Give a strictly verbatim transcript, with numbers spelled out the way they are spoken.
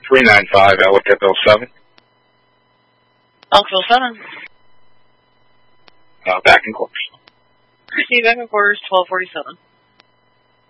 three nine five, Ellicottville seven. Ellicottville seven. Uh, back in quarters. See you back in quarters, twelve forty-seven.